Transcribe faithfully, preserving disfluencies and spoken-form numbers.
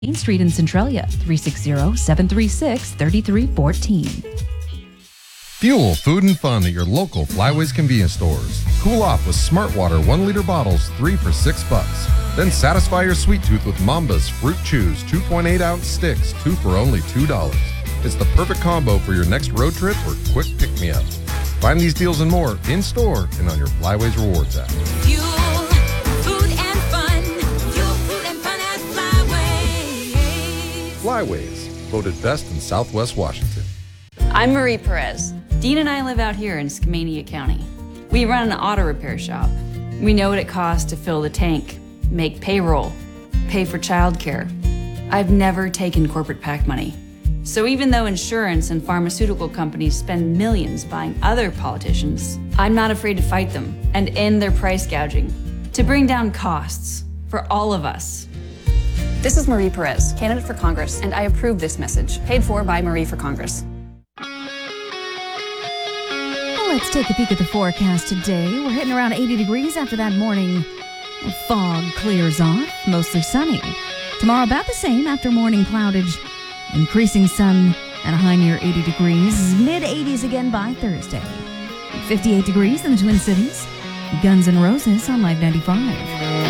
Main Street in Centralia, three six zero, seven three six, three three one four. Fuel, food, and fun at your local Flyways convenience stores. Cool off with Smart Water one liter bottles, three for six bucks. Then satisfy your sweet tooth with Mamba's Fruit Chews two point eight ounce sticks, two for only two dollars. It's the perfect combo for your next road trip or quick pick-me-up. Find these deals and more in-store and on your Flyways Rewards app. Fuel, food, and fun. Fuel, food, and fun at Flyways. Flyways, voted best in Southwest Washington. I'm Marie Perez. Dean and I live out here in Skamania County. We run an auto repair shop. We know what it costs to fill the tank, make payroll, pay for childcare. I've never taken corporate PAC money. So even though insurance and pharmaceutical companies spend millions buying other politicians, I'm not afraid to fight them and end their price gouging to bring down costs for all of us. This is Marie Perez, candidate for Congress, and I approve this message, paid for by Marie for Congress. Well, let's take a peek at the forecast today. We're hitting around eighty degrees after that morning. The fog clears off, mostly sunny. Tomorrow about the same after morning cloudage. Increasing sun at a high near eighty degrees. mid eighties again by Thursday. fifty-eight degrees in the Twin Cities. Guns N' Roses on Live ninety-five.